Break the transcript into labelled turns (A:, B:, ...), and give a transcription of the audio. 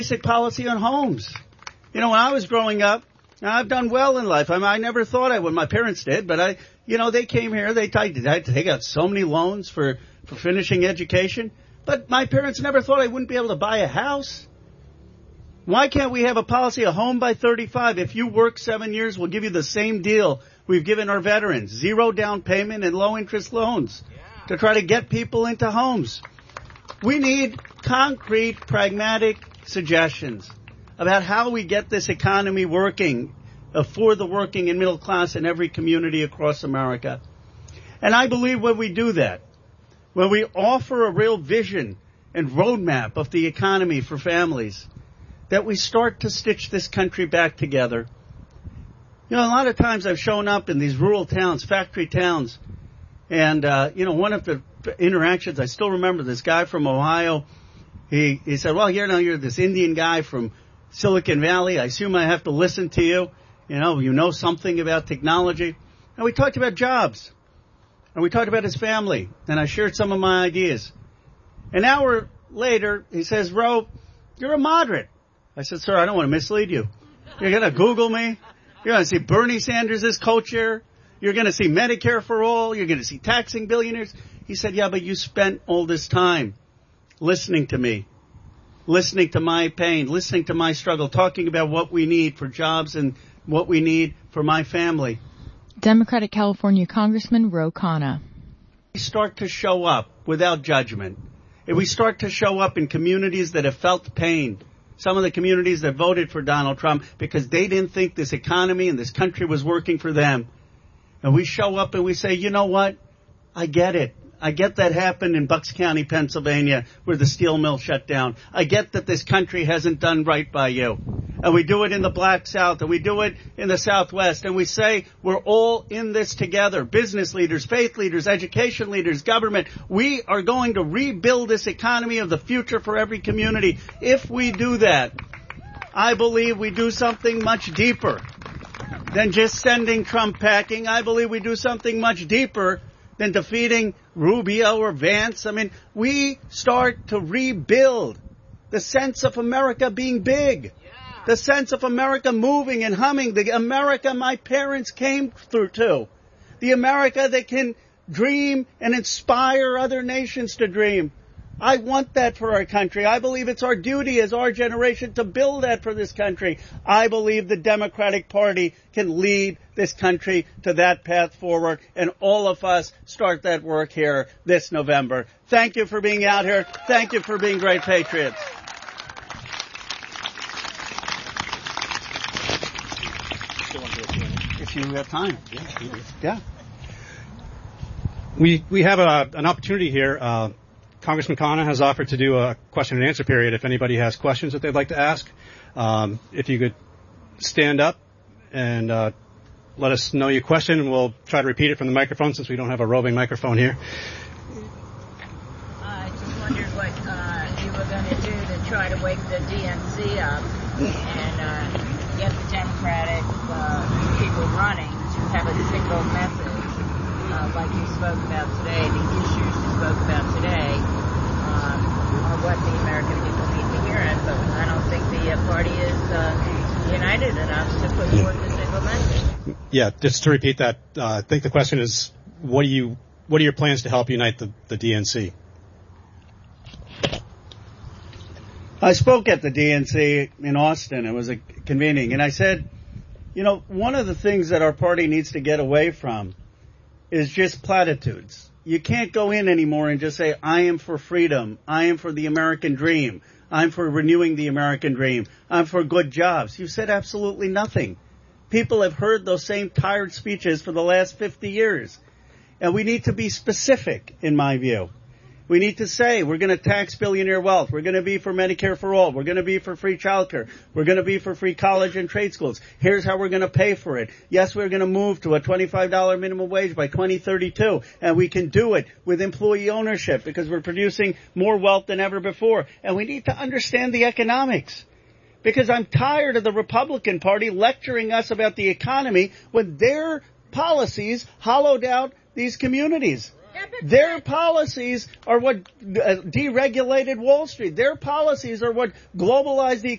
A: basic policy on homes. When I was growing up, I've done well in life. I never thought I would. My parents did, but they came here. They had to take out so many loans for finishing education. But my parents never thought I wouldn't be able to buy a house. Why can't we have a policy, a home by 35? If you work 7 years, we'll give you the same deal we've given our veterans. 0 down payment and low interest loans to try to get people into homes. We need concrete, pragmatic suggestions about how we get this economy working for the working and middle class in every community across America. And I believe when we do that, when we offer a real vision and roadmap of the economy for families, that we start to stitch this country back together. A lot of times I've shown up in these rural towns, factory towns, and, one of the interactions, I still remember this guy from Ohio. He said, well, you're this Indian guy from Silicon Valley. I assume I have to listen to you. You know something about technology. And we talked about jobs. And we talked about his family. And I shared some of my ideas. An hour later, he says, Ro, you're a moderate. I said, sir, I don't want to mislead you. You're going to Google me. You're going to see Bernie Sanders as co-chair. You're going to see Medicare for all. You're going to see taxing billionaires. He said, yeah, but you spent all this time listening to me, listening to my pain, listening to my struggle, talking about what we need for jobs and what we need for my family.
B: Democratic California Congressman Ro Khanna.
A: We start to show up without judgment. If we start to show up in communities that have felt pain, some of the communities that voted for Donald Trump because they didn't think this economy and this country was working for them, and we show up and we say, you know what? I get it. I get that happened in Bucks County, Pennsylvania, where the steel mill shut down. I get that this country hasn't done right by you. And we do it in the Black South, and we do it in the Southwest, and we say we're all in this together. Business leaders, faith leaders, education leaders, government. We are going to rebuild this economy of the future for every community. If we do that, I believe we do something much deeper than just sending Trump packing. I believe we do something much deeper than defeating Rubio or Vance. We start to rebuild the sense of America being big, the sense of America moving and humming, the America my parents came through to, the America that can dream and inspire other nations to dream. I want that for our country. I believe it's our duty as our generation to build that for this country. I believe the Democratic Party can lead this country to that path forward, and all of us start that work here this November. Thank you for being out here. Thank you for being great patriots. If you have time. Yeah.
C: We have an opportunity here. Congressman Khanna has offered to do a question and answer period if anybody has questions that they'd like to ask. If you could stand up and let us know your question, and we'll try to repeat it from the microphone since we don't have a roving microphone here.
D: I just wondered what you were going to do to try to wake the DNC up and get the Democratic people running to have a single message. Like you spoke about today, the issues you spoke about today are what the American people need to hear. But I don't think the party is united enough to put forth a single message.
C: Yeah, just to repeat that, I think the question is, what are your plans to help unite the DNC?
A: I spoke at the DNC in Austin. It was a convening, and I said, one of the things that our party needs to get away from is just platitudes. You can't go in anymore and just say, I am for freedom. I am for the American dream. I'm for renewing the American dream. I'm for good jobs. You said absolutely nothing. People have heard those same tired speeches for the last 50 years. And we need to be specific, in my view. We need to say we're going to tax billionaire wealth. We're going to be for Medicare for all. We're going to be for free childcare. We're going to be for free college and trade schools. Here's how we're going to pay for it. Yes, we're going to move to a $25 minimum wage by 2032. And we can do it with employee ownership because we're producing more wealth than ever before. And we need to understand the economics. Because I'm tired of the Republican Party lecturing us about the economy when their policies hollowed out these communities. Their policies are what deregulated Wall Street. Their policies are what globalized the